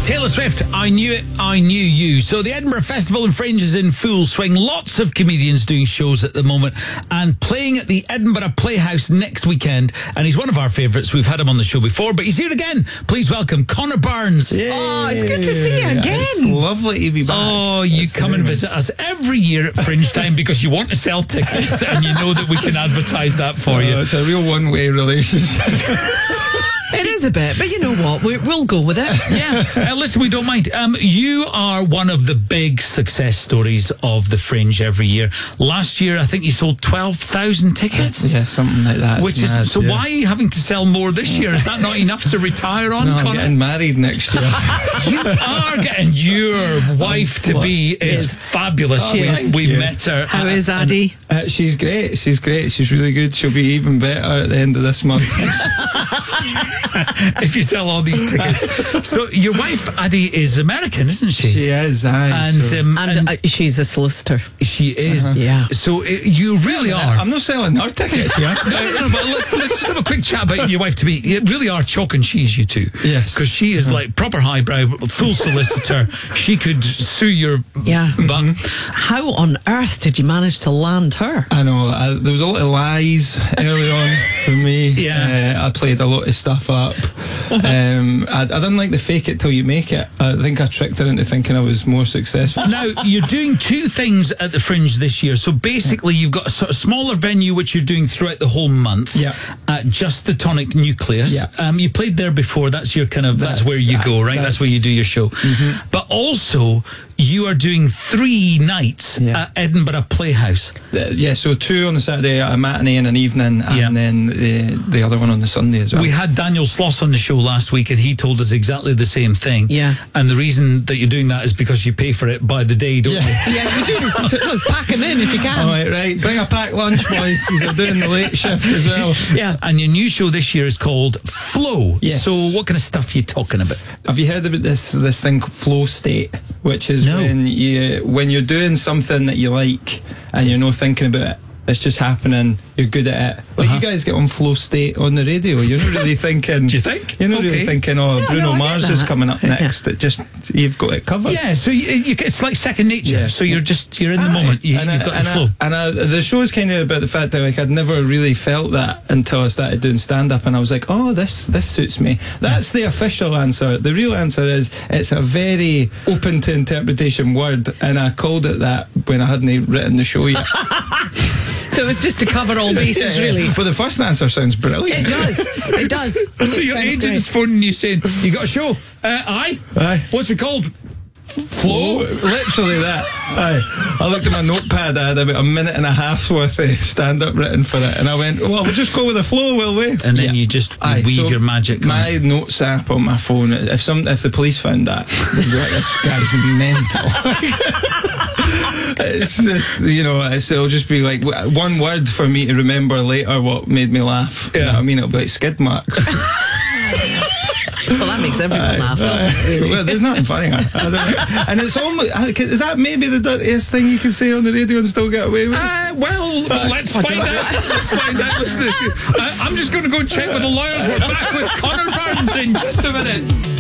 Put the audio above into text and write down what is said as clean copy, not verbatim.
Taylor Swift, I Knew It, I Knew You. So the Edinburgh Festival and Fringe is in full swing. Lots of comedians doing shows at the moment and playing at the Edinburgh Playhouse next weekend. And he's one of our favourites. We've had him on the show before, but he's here again. Please welcome Connor Barnes. Yay. Oh, it's good to see you again. It's lovely to be back. Oh, you come and visit us every year at Fringe time because you want to sell tickets and you know that we can advertise that for you. It's a real one-way relationship. It is a bit, but you know what? We'll go with it. Yeah. Listen, we don't mind. You are one of the big success stories of the Fringe every year. Last year, I think you sold 12,000 tickets. Yeah, something like that. Which is mad, so. yeah. Why are you having to sell more this year? Is that not enough to retire on, No, I'm Connor? getting married next year. You are getting. Your wife to be is fabulous. Thank We you. met her. How is Addie? She's great. She's great. She's really good. She'll be even better at the end of this month. If you sell all these tickets. So your wife Addie is American, isn't she? She is, aye. And She's a solicitor. she is. Yeah. So you really are. I'm not selling her tickets, yeah? No, but let's just have a quick chat about your wife to be. You really are chalk and cheese, you two. Yes. Because she is like proper highbrow, full solicitor. She could sue your butt. How on earth did you manage to land her? I know. There was a lot of lies early on for me. Yeah. I played a lot of stuff up. I didn't like the fake it till you make it. I think I tricked her into thinking I was more successful. Now, you're doing two things at the Fringe this year. So basically, you've got a sort of smaller venue which you're doing throughout the whole month. Yeah. At Just the Tonic Nucleus. Yeah. You played there before. That's your kind of, that's where you go, right? That's where you do your show. Mm-hmm. But also, you are doing 3 nights at Edinburgh Playhouse. So 2 on the Saturday, a matinee and an evening, and then the other one on the Sunday as well. We had Daniel Sloss on the show last week and he told us exactly the same thing. Yeah. And the reason that you're doing that is because you pay for it by the day, don't you? Yeah, you do. Pack them in if you can. All right. Bring a packed lunch, boys. He's doing the late shift as well. Yeah. And your new show this year is called Flow. Yes. So what kind of stuff are you talking about? Have you heard about this thing called flow state, which is when you're doing something that you like and you're not thinking about it, it's just happening, you're good at it. But you guys get on flow state on the radio, you're not really thinking. Do you think? You're not really thinking, Bruno I get Mars is that. coming up next. It just, you've got it covered. Yeah, so it's like second nature. Yeah. So you're in the moment. You've got the flow. The show is kind of about the fact that I'd never really felt that until I started doing stand-up, and I was like, this suits me. That's the official answer. The real answer is it's a very open to interpretation word, and I called it that when I hadn't written the show yet. So it was just to cover all bases, really. But the first answer sounds brilliant. It does. It does. So your agent's phoning you saying, you got a show? Aye. What's it called? Flow? Literally that. Aye. I looked at my notepad, I had about a minute and a half's worth of stand-up written for it, and I went, well, we'll just go with the flow, will we? And then you just weave your magic. My notes app on my phone, if the police found that, they'd be like, this guy's mental. It's just, it'll just be like one word for me to remember later what made me laugh. Yeah. You know what I mean? It'll be like skid marks. Well, that makes everyone laugh, doesn't it? Really? Well, there's nothing funny. And it's almost, is that maybe the dirtiest thing you can say on the radio and still get away with it? Let's find out. Let's find out. Listen, I'm just going to go check with the lawyers. We're back with Connor Barnes in just a minute.